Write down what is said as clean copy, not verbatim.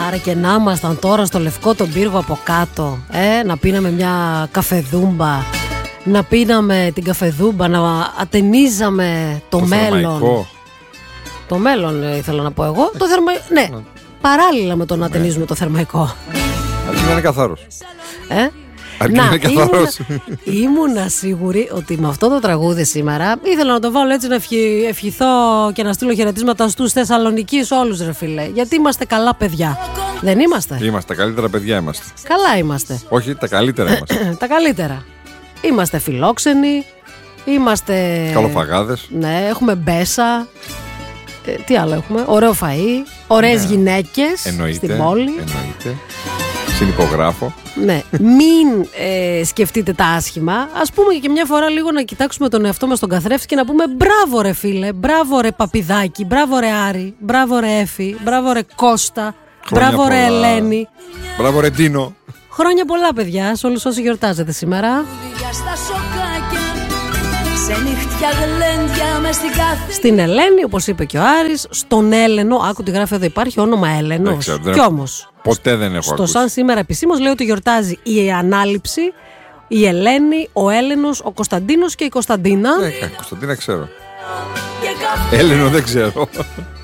Άρα και να ήμασταν τώρα στο Λευκό τον Πύργο από κάτω, να πίναμε μια καφεδούμπα, να πίναμε την καφεδούμπα, να ατενίζαμε το μέλλον. Θερμαϊκό. Το μέλλον ήθελα να πω εγώ. Ναι, παράλληλα με το να ατενίζουμε το θερμαϊκό. Αρκεί να είναι καθαρός. Ήμουνα σίγουρη ότι με αυτό το τραγούδι σήμερα ήθελα να το βάλω έτσι να ευχηθώ και να στείλω χαιρετίσματα στους Θεσσαλονικείς όλους, ρε φίλε. Γιατί είμαστε καλά παιδιά. Δεν είμαστε? Είμαστε, τα καλύτερα παιδιά είμαστε. Καλά είμαστε. Όχι, τα καλύτερα είμαστε. Τα καλύτερα. Είμαστε φιλόξενοι. Είμαστε καλοφαγάδες. Ναι, έχουμε μπέσα. Τι άλλο έχουμε? Ωραίο φαΐ. Ωραίες γυναίκες στην πόλη. Εννοείται. Συνυπογράφω. Ναι, μην σκεφτείτε τα άσχημα. Ας πούμε και μια φορά λίγο να κοιτάξουμε τον εαυτό μας στον καθρέφτη και να πούμε μπράβο ρε φίλε, μπράβο ρε Παπιδάκη, μπράβο ρε Άρη, μπράβο ρε Έφη, μπράβο ρε Κώστα, μπράβο ρε Ελένη, μπράβο ρε Τίνο. Χρόνια πολλά παιδιά σε όλους όσοι γιορτάζετε σήμερα. Στην Ελένη, όπως είπε και ο Άρης, στον Έλενο, άκου τι γράφει εδώ, υπάρχει όνομα Έλενος. Κι όμως ποτέ δεν έχω ακούσει. Σαν σήμερα επισήμως λέει ότι γιορτάζει η Ανάληψη, η Ελένη, ο Έλενος, ο Κωνσταντίνος και η Κωνσταντίνα. Κωνσταντίνα ξέρω. Έλενο δεν ξέρω.